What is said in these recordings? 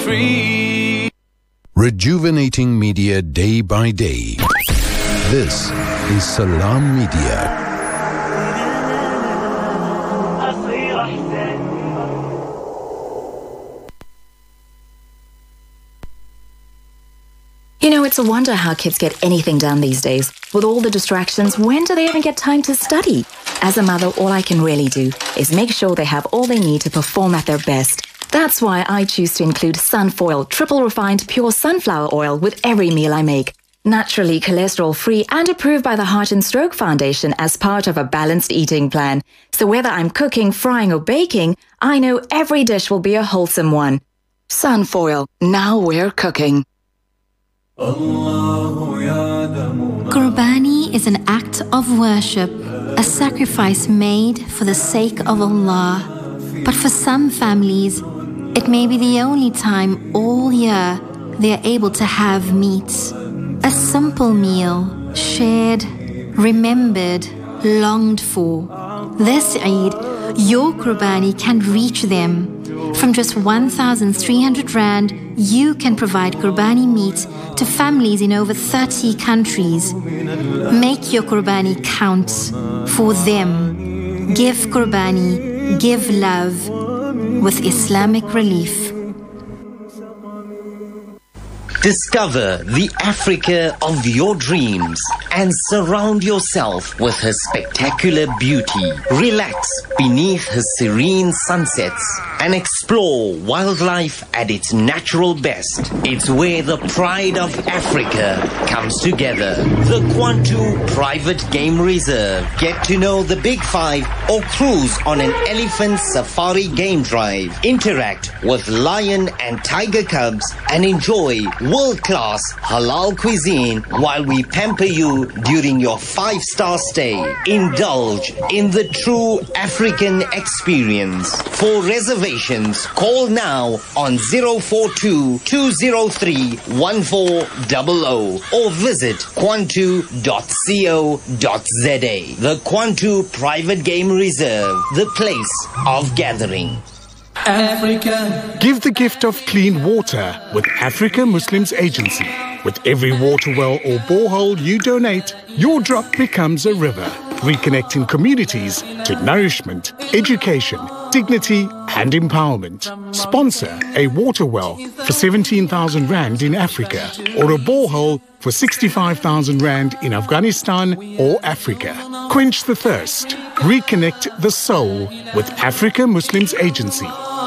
free. Rejuvenating media day by day. This is Salam Media. You know, it's a wonder how kids get anything done these days. With all the distractions, when do they even get time to study? As a mother, all I can really do is make sure they have all they need to perform at their best. That's why I choose to include Sunfoil, triple refined pure sunflower oil with every meal I make. Naturally cholesterol-free and approved by the Heart and Stroke Foundation as part of a balanced eating plan. So whether I'm cooking, frying or baking, I know every dish will be a wholesome one. Sunfoil, now we're cooking. Qurbani is an act of worship, a sacrifice made for the sake of Allah. But for some families, it may be the only time all year they are able to have meat. A simple meal, shared, remembered, longed for. This Eid, your Qurbani can reach them. From just 1,300 Rand, you can provide Qurbani meat to families in over 30 countries. Make your Qurbani count for them. Give Qurbani, give love with Islamic Relief. Discover the Africa of your dreams and surround yourself with her spectacular beauty. Relax beneath her serene sunsets and explore wildlife at its natural best. It's where the pride of Africa comes together. The Kwantu Private Game Reserve. Get to know the Big Five or cruise on an elephant safari game drive. Interact with lion and tiger cubs and enjoy world-class halal cuisine while we pamper you during your 5-star stay. Indulge in the true African experience. For reservations, call now on 042-203-1400 or visit kwantu.co.za. The Kwantu Private Game Reserve, the place of gathering. Africa. Give the gift of clean water with Africa Muslims Agency. With every water well or borehole you donate, your drop becomes a river, reconnecting communities to nourishment, education, dignity and empowerment. Sponsor a water well for 17,000 Rand in Africa or a borehole for 65,000 Rand in Afghanistan or Africa. Quench the thirst. Reconnect the soul with Africa Muslims Agency.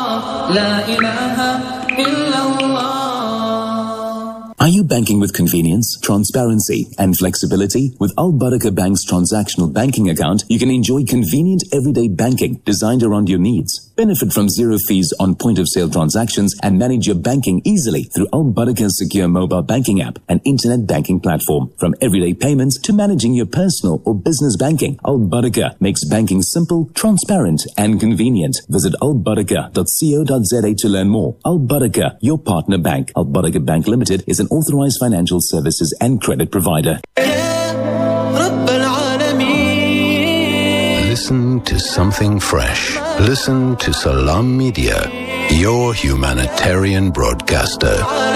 Are you banking with convenience, transparency, and flexibility? With Al Barakah Bank's transactional banking account, you can enjoy convenient everyday banking designed around your needs. Benefit from zero fees on point-of-sale transactions and manage your banking easily through Al Barakah's secure mobile banking app and internet banking platform. From everyday payments to managing your personal or business banking, Al Barakah makes banking simple, transparent, and convenient. Visit albarakah.co.za to learn more. Al Barakah, your partner bank. Al Barakah Bank Limited is an authorized financial services and credit provider. Listen to something fresh. Listen to Salam Media, your humanitarian broadcaster.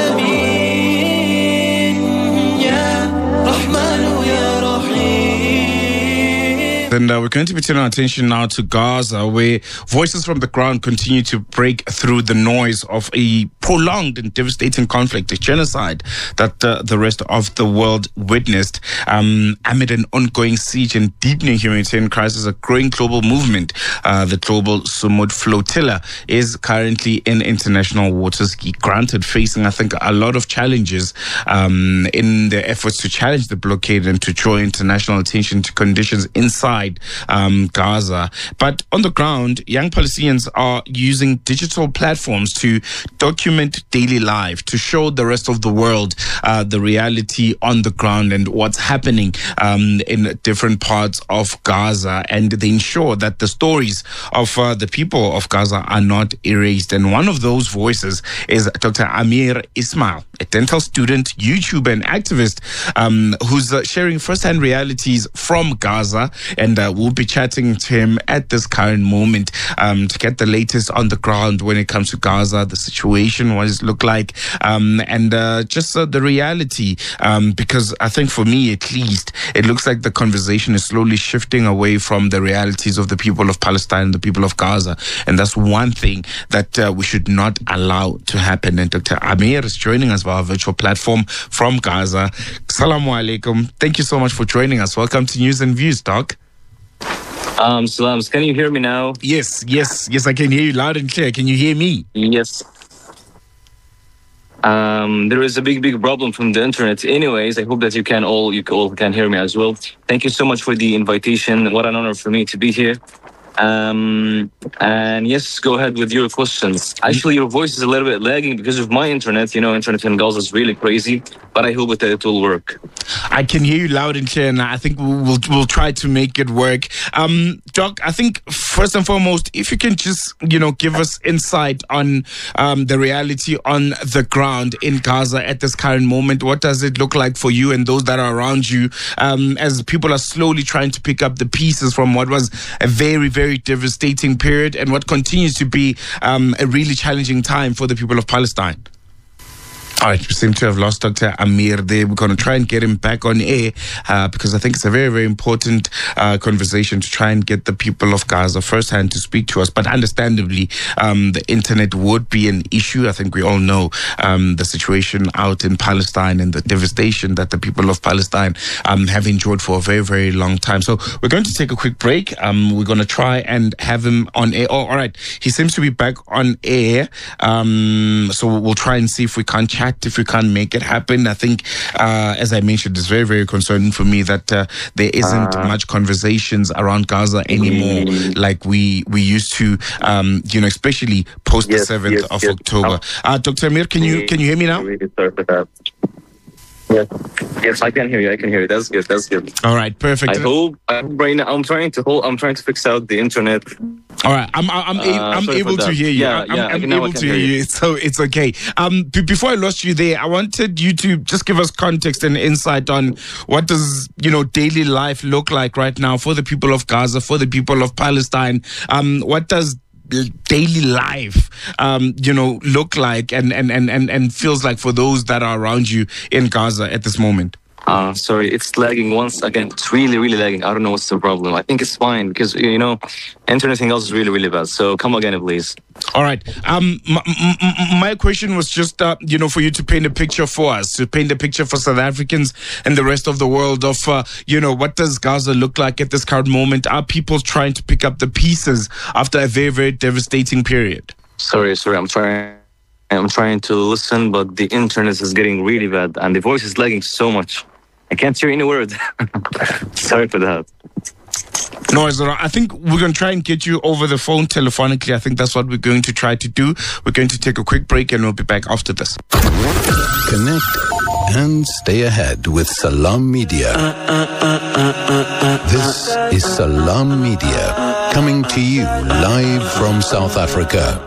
And we're going to be turning our attention now to Gaza, where voices from the ground continue to break through the noise of a prolonged and devastating conflict, a genocide that the rest of the world witnessed. Amid an ongoing siege and deepening humanitarian crisis, a growing global movement, the Global Sumud Flotilla, is currently in international waters, granted facing, I think, a lot of challenges in their efforts to challenge the blockade and to draw international attention to conditions inside Gaza. But on the ground, young Palestinians are using digital platforms to document daily life, to show the rest of the world the reality on the ground and what's happening in different parts of Gaza. And they ensure that the stories of the people of Gaza are not erased. And one of those voices is Dr. Amir Ismail, a dental student, YouTuber, and activist who's sharing firsthand realities from Gaza and and we'll be chatting to him at this current moment to get the latest on the ground when it comes to Gaza, the situation, what does it look like, and just the reality, because I think for me at least, it looks like the conversation is slowly shifting away from the realities of the people of Palestine, the people of Gaza, and that's one thing that we should not allow to happen. And Dr. Amir is joining us via our virtual platform from Gaza. Assalamu alaikum. Thank you so much for joining us. Welcome to News and Views, Doc. Salams, can you hear me now? Yes, I can hear you loud and clear. Can you hear me? Yes. There is a big problem from the internet. Anyways, I hope that you all can hear me as well. Thank you so much for the invitation. What an honor for me to be here. And yes, go ahead with your questions. Actually, your voice is a little bit lagging because of my internet. You know, internet in Gaza is really crazy, but I hope that it will work. I can hear you loud and clear, and I think we'll try to make it work. Doc, I think first and foremost, if you can just, give us insight on the reality on the ground in Gaza at this current moment. What does it look like for you and those that are around you as people are slowly trying to pick up the pieces from what was a very, very devastating period and what continues to be a really challenging time for the people of Palestine? All right, we seem to have lost Dr. Amir there. We're going to try and get him back on air because I think it's a very, very important conversation to try and get the people of Gaza firsthand to speak to us. But understandably, the internet would be an issue. I think we all know the situation out in Palestine and the devastation that the people of Palestine have endured for a very, very long time. So we're going to take a quick break. We're going to try and have him on air. Oh, all right. He seems to be back on air. So we'll try and see if we can't chat, if we can't make it happen. I think, as I mentioned, it's very, very concerning for me that there isn't much conversations around Gaza anymore like we used to, especially post the 7th of October. Dr. Amir, can you hear me now? Really sorry for that. Yes, I can hear you. That's good. All right, perfect. I hope right now I'm trying to fix out the internet. All right, I'm able to hear you. I'm able to hear you, so it's okay. Before I lost you there, I wanted you to just give us context and insight on what does daily life look like right now for the people of Gaza, for the people of Palestine. What does daily life look like and feels like for those that are around you in Gaza at this moment? Sorry, it's lagging once again. It's really, really lagging. I don't know what's the problem. I think it's fine because, internet thing else is really, really bad. So come again, please. All right. My question was just, for you to paint a picture for us, to paint a picture for South Africans and the rest of the world of, what does Gaza look like at this current moment? Are people trying to pick up the pieces after a very, very devastating period? Sorry, I'm trying to listen, but the internet is getting really bad and the voice is lagging so much. I can't hear any word. Sorry for that. No, I think we're going to try and get you over the phone telephonically. I think that's what we're going to try to do. We're going to take a quick break and we'll be back after this. Connect and stay ahead with Salam Media. This is Salam Media, coming to you live from South Africa.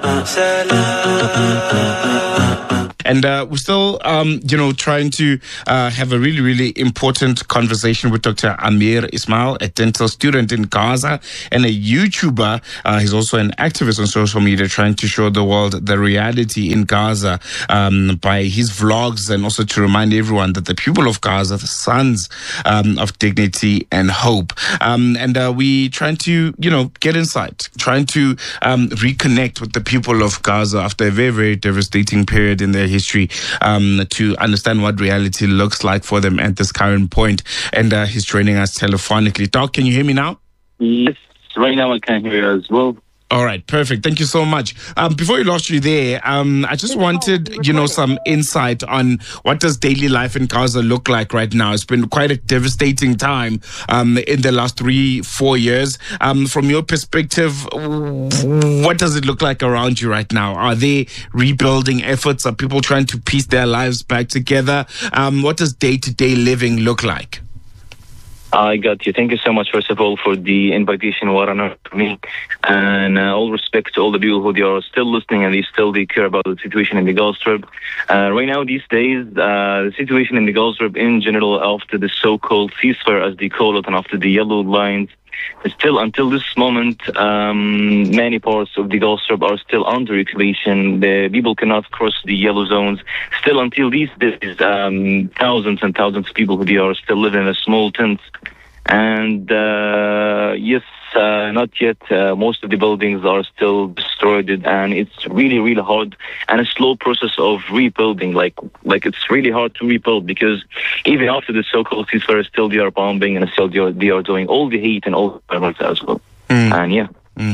And we're still, trying to have a really, really important conversation with Dr. Amir Ismail, a dental student in Gaza and a YouTuber. He's also an activist on social media, trying to show the world the reality in Gaza by his vlogs, and also to remind everyone that the people of Gaza, the sons of dignity and hope. And we trying to, get insight, trying to reconnect with the people of Gaza after a very, very devastating period in their history, to understand what reality looks like for them at this current point. And he's joining us telephonically. Doc, can you hear me now? Yes, right now I can hear you as well. All right, perfect. Thank you so much. Before we lost you there, I just wanted, some insight on what does daily life in Gaza look like right now. It's been quite a devastating time in the last 3-4 years. From your perspective, what does it look like around you right now? Are they rebuilding efforts? Are people trying to piece their lives back together? What does day-to-day living look like? I got you. Thank you so much, first of all, for the invitation. What an honor for me. And all respect to all the people who are still listening and they care about the situation in the Gaza Strip. Right now, these days, the situation in the Gaza Strip in general, after the so-called ceasefire, as they call it, and after the yellow lines still until this moment, many parts of the Gaza Strip are still under occupation. The people cannot cross the yellow zones. Still until these days, thousands and thousands of people who are still living in a small tents. And yes, not yet. Most of the buildings are still destroyed, and it's really, really hard and a slow process of rebuilding. Like it's really hard to rebuild, because even after the so-called ceasefire, still they are bombing and still they are doing all the hate and all the violence as well. And yeah.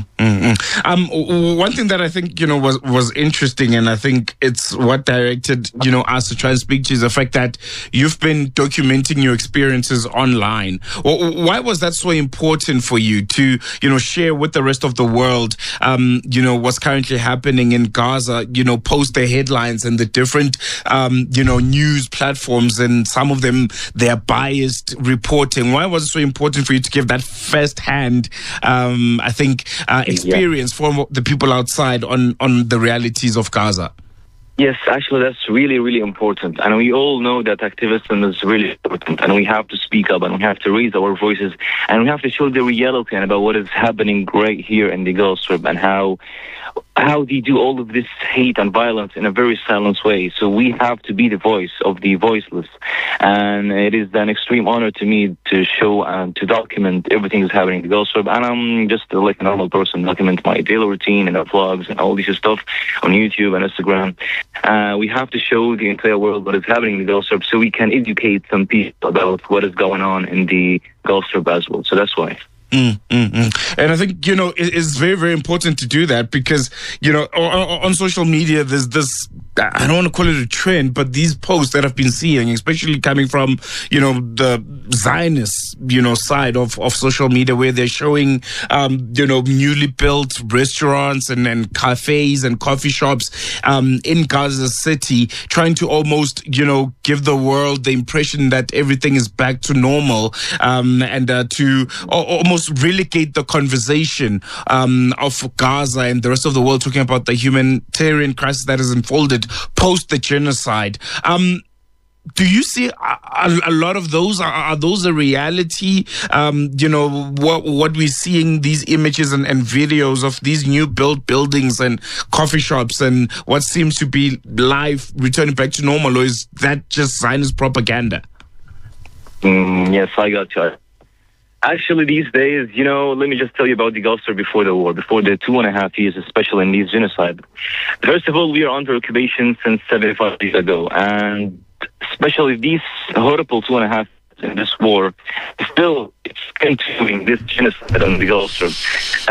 One thing that I think, was interesting, and I think it's what directed, us to try and speak to, is the fact that you've been documenting your experiences online. Why was that so important for you to, share with the rest of the world, what's currently happening in Gaza, post the headlines and the different, news platforms, and some of them, they're biased reporting. Why was it so important for you to give that first-hand, I think, experience for the people outside on the realities of Gaza? Yes, actually, that's really, really important. And we all know that activism is really important. And we have to speak up, and we have to raise our voices, and we have to show the reality about what is happening right here in the Gaza Strip, and how they do all of this hate and violence in a very silent way. So we have to be the voice of the voiceless. And it is an extreme honor to me to show and to document everything that's happening in the Gaza Strip. And I'm just like a normal person, document my daily routine and vlogs and all this stuff on YouTube and Instagram. We have to show the entire world what is happening in the Gaza Strip, so we can educate some people about what is going on in the Gaza Strip as well. So that's why. And I think, it's very, very important to do that, because, on social media, there's this, I don't want to call it a trend, but these posts that I've been seeing, especially coming from, the Zionist, side of social media, where they're showing, newly built restaurants and cafes and coffee shops in Gaza City, trying to almost, give the world the impression that everything is back to normal, and to almost relegate the conversation of Gaza and the rest of the world, talking about the humanitarian crisis that has unfolded post the genocide. Do you see a lot of those? Are those a reality? What we're seeing, these images and videos of these new built buildings and coffee shops, and what seems to be life returning back to normal, or is that just Zionist propaganda? Yes, I got you. Actually, these days, let me just tell you about the Gaza Strip before the war, before the 2.5 years, especially in this genocide. First of all, we are under occupation since 75 years ago, and especially these horrible 2.5 years in this war, still it's continuing, this genocide on the Gaza Strip.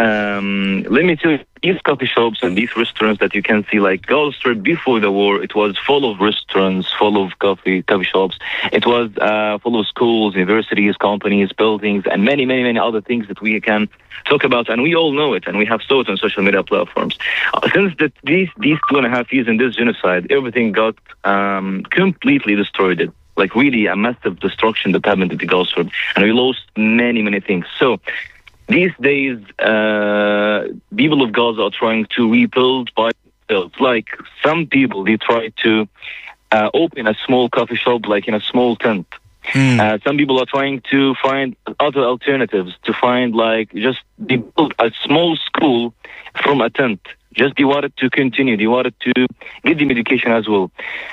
Let me tell you, these coffee shops and these restaurants that you can see, like Gaza Strip before the war, it was full of restaurants, full of coffee shops. It was full of schools, universities, companies, buildings, and many, many, many other things that we can talk about, and we all know it, and we have saw it on social media platforms. Since these 2.5 years in this genocide, everything got completely destroyed. Like really a massive destruction that happened to the Gaza Strip, and we lost many, many things. So these days, people of Gaza are trying to rebuild by themselves. Like some people, they try to open a small coffee shop, like in a small tent. Some people are trying to find other alternatives, to find just they build a small school from a tent. Just they wanted to continue. They wanted to get the medication as well.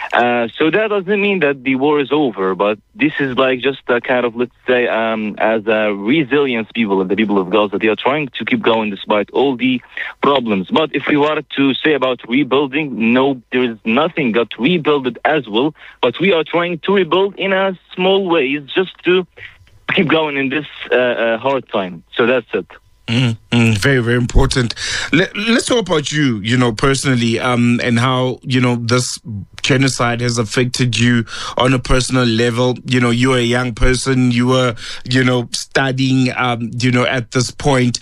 So that doesn't mean that the war is over, but this is just a kind of, let's say, as a resilience people, the people of Gaza, they are trying to keep going despite all the problems. But if we wanted to say about rebuilding, no, there is nothing got rebuilt as well. But we are trying to rebuild in a small ways, just to keep going in this hard time. So that's it. Very, very important. Let's talk about you, personally, and how, this genocide has affected you on a personal level. You're a young person, you were, studying, at this point.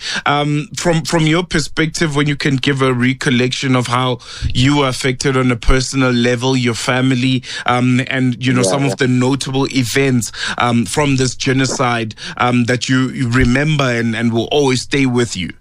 From your perspective, when you can give a recollection of how you were affected on a personal level, your family, and, some of the notable events from this genocide that you remember and will always stay with you.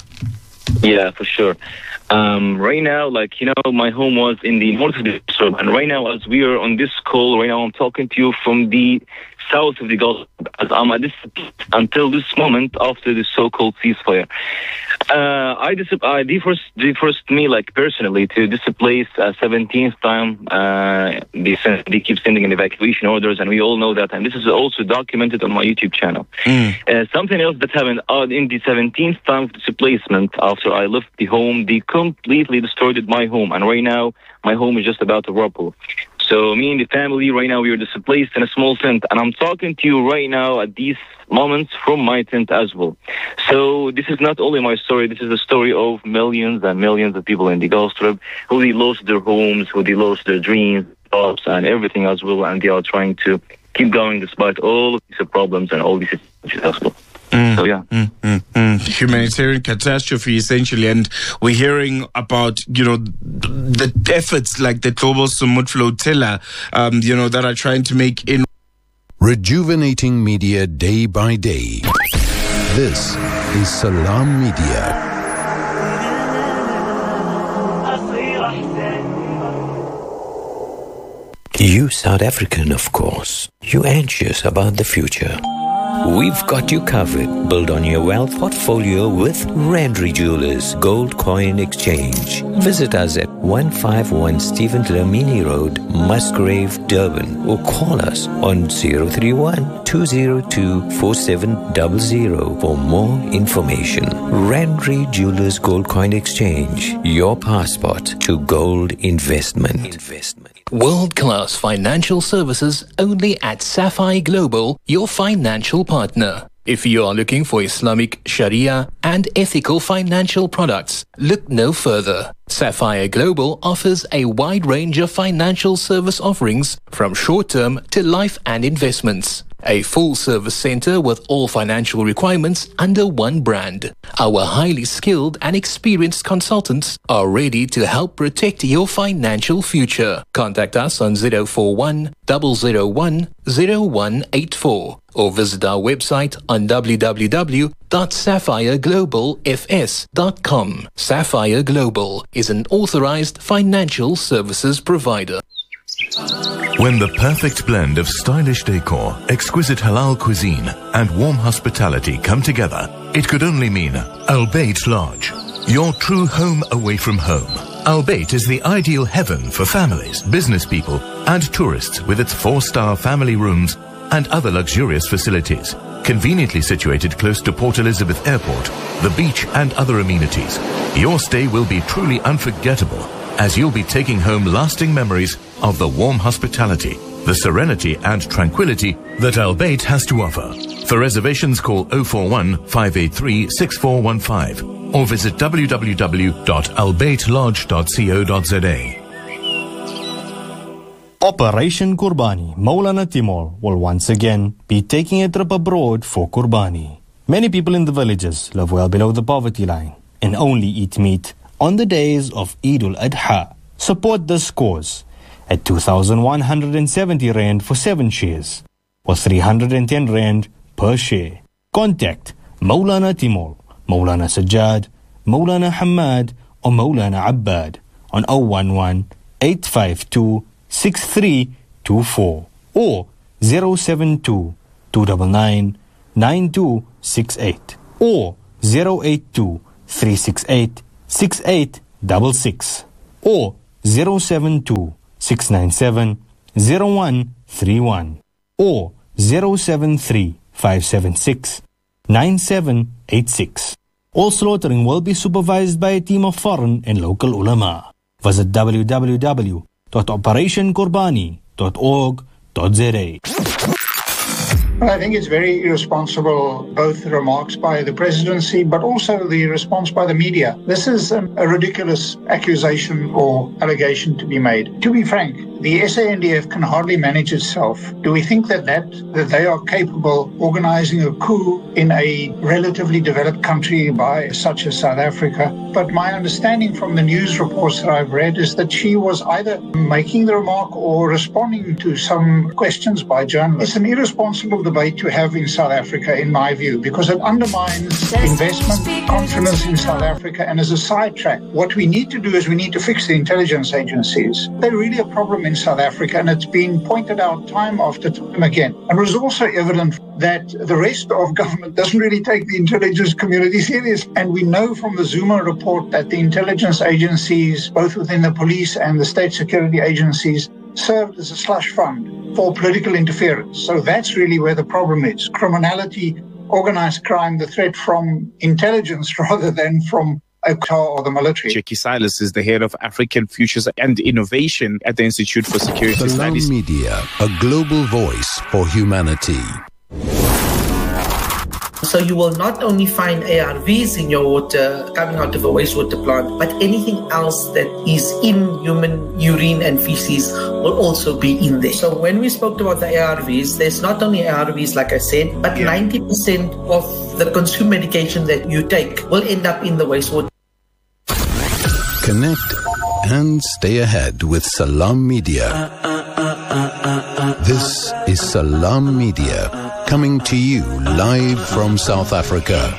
Yeah, for sure. Right now, my home was in the north of the Strip, and right now, as we are on this call, right now I'm talking to you from the south of the Gulf, as I'm at this until this moment after the so-called ceasefire. I defrost me, like, personally, to displace 17th time. They keep sending in evacuation orders, and we all know that. And this is also documented on my YouTube channel. Something else that happened in the 17th time of displacement after I left the home, they completely destroyed my home. And right now, my home is just about to rubble. So me and the family, right now, we are displaced in a small tent. And I'm talking to you right now at these moments from my tent as well. So this is not only my story, this is the story of millions and millions of people in the Gulf Strip who they lost their homes, who they lost their dreams, jobs, and everything as well. And they are trying to keep going despite all of these problems and all these situations as well. So yeah, humanitarian catastrophe essentially, and we're hearing about the efforts like the Global Sumut Flotilla, that are trying to make in rejuvenating media day by day. This is Salam Media. You South African, of course. You anxious about the future. We've got you covered. Build on your wealth portfolio with Randry Jewelers Gold Coin Exchange. Visit us at 151 Stephen Dlamini Road, Musgrave, Durban, or call us on 031-202-4700 for more information. Randry Jewelers Gold Coin Exchange, your passport to gold investment. World-class financial services only at Sapphire Global, your financial partner. If you are looking for Islamic Sharia and ethical financial products, look no further. Sapphire Global offers a wide range of financial service offerings from short-term to life and investments. A full-service center with all financial requirements under one brand. Our highly skilled and experienced consultants are ready to help protect your financial future. Contact us on 041 001 0184 or visit our website on www.sapphireglobalfs.com. Sapphire Global is an authorized financial services provider. When the perfect blend of stylish decor, exquisite halal cuisine, and warm hospitality come together, it could only mean Al Bayt Lodge, your true home away from home. Al Bayt is the ideal heaven for families, business people, and tourists with its 4-star family rooms and other luxurious facilities. Conveniently situated close to Port Elizabeth Airport, the beach, and other amenities, your stay will be truly unforgettable, as you'll be taking home lasting memories of the warm hospitality, the serenity and tranquility that Al Bayt has to offer. For reservations, call 041 583 6415 or visit www.albaytlodge.co.za. Operation Qurbani, Maulana Timur will once again be taking a trip abroad for Qurbani. Many people in the villages live well below the poverty line and only eat meat on the days of Eid al-Adha. Support this cause at 2,170 Rand for 7 shares or 310 Rand per share. Contact Maulana Timur, Maulana Sajjad, Maulana Hamad or Maulana Abbad on 011-852-6324 or 072-299-9268 or 082-368-6866 or 072-697-0131 or 073-576-9786. All slaughtering will be supervised by a team of foreign and local ulama. Visit www.operationqurbani.org.za. I think it's very irresponsible, both the remarks by the presidency, but also the response by the media. This is a ridiculous accusation or allegation to be made. To be frank, the SANDF can hardly manage itself. Do we think that they are capable of organizing a coup in a relatively developed country by such as South Africa? But my understanding from the news reports that I've read is that she was either making the remark or responding to some questions by journalists. It's an irresponsible debate to have in South Africa, in my view, because it undermines investment, confidence in South Africa, and as a sidetrack, what we need to do is we need to fix the intelligence agencies. They're really a problem in South Africa, and it's been pointed out time after time again. And it was also evident that the rest of government doesn't really take the intelligence community serious. And we know from the Zuma report that the intelligence agencies, both within the police and the state security agencies, served as a slush fund for political interference. So that's really where the problem is. Criminality, organized crime, the threat from intelligence rather than from a car or the military. Jackie Silas is the head of African Futures and Innovation at the Institute for Security Salam Studies. Media, a global voice for humanity. So you will not only find ARVs in your water coming out of a wastewater plant, but anything else that is in human urine and feces will also be in there. So when we spoke about the ARVs, there's not only ARVs, like I said, but 90% of the consumed medication that you take will end up in the wastewater. Connect and stay ahead with Salam Media. This is Salam Media, coming to you live from South Africa.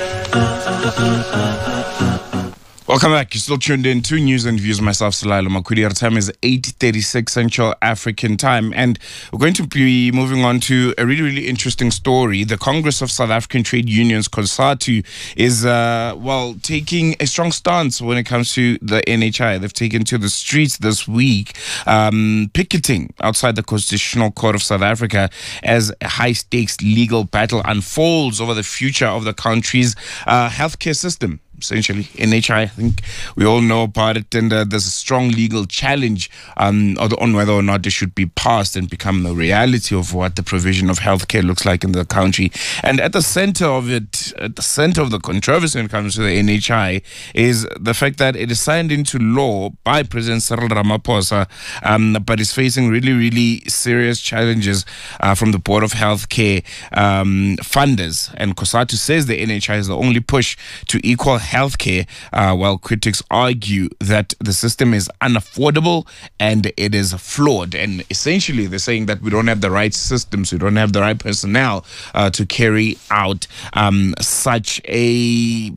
Welcome back. You're still tuned in to News and Views. Myself, Salailo Makwidi. Our time is 8:36 Central African Time. And we're going to be moving on to a really, really interesting story. The Congress of South African Trade Unions, COSATU, is, taking a strong stance when it comes to the NHI. They've taken to the streets this week, picketing outside the Constitutional Court of South Africa as a high-stakes legal battle unfolds over the future of the country's healthcare system. Essentially, NHI, I think we all know about it, and there's a strong legal challenge on whether or not it should be passed and become the reality of what the provision of healthcare looks like in the country. And at the center of it, at the center of the controversy when it comes to the NHI, is the fact that it is signed into law by President Cyril Ramaphosa, but is facing really, really serious challenges from the Board of Healthcare funders. And COSATU says the NHI is the only push to equal healthcare, while critics argue that the system is unaffordable and it is flawed. And essentially, they're saying that we don't have the right systems, we don't have the right personnel to carry out such a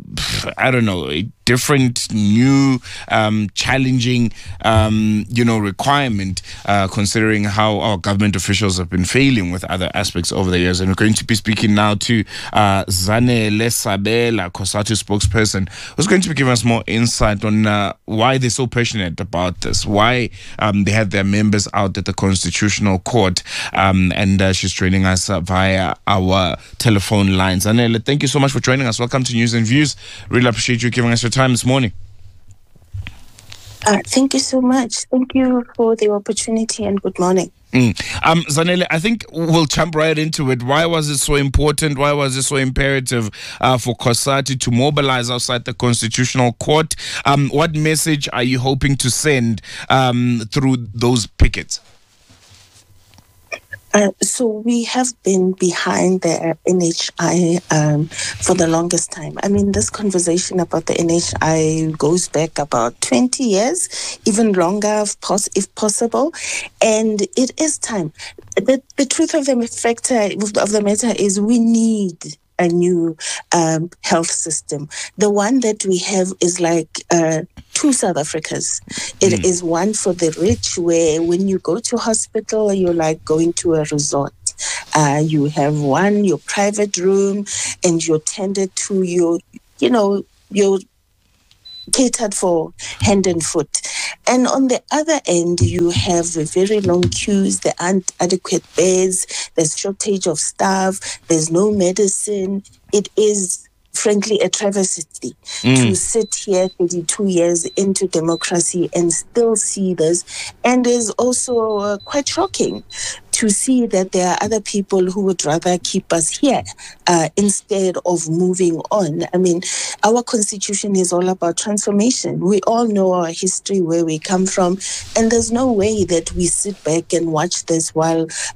different, new, challenging, requirement, considering how our government officials have been failing with other aspects over the years. And we're going to be speaking now to Zanele Sabela, COSATU spokesperson, who's going to be giving us more insight on why they're so passionate about this, why they had their members out at the Constitutional Court, and she's joining us via our telephone lines. Zanele, thank you so much for joining us. Welcome to News and Views. Really appreciate you giving us your time this morning. Thank you so much. Thank you for the opportunity and good morning. Zanele, I think we'll jump right into it. Why was it so important? Why was it so imperative for COSATU to mobilize outside the Constitutional Court? What message are you hoping to send through those pickets? So we have been behind the NHI for the longest time. I mean, this conversation about the NHI goes back about 20 years, even longer if possible. And it is time. The truth of the matter is we need a new health system. The one that we have is like two South Africas. It is one for the rich, where when you go to hospital, you're like going to a resort. You have your private room, and you're tended to you're catered for hand and foot. And on the other end, you have very long queues, there aren't adequate beds, there's shortage of staff, there's no medicine. It is, frankly, a travesty to sit here 32 years into democracy and still see this. And is also quite shocking to see that there are other people who would rather keep us here instead of moving on. I mean, our constitution is all about transformation. We all know our history, where we come from, and there's no way that we sit back and watch this while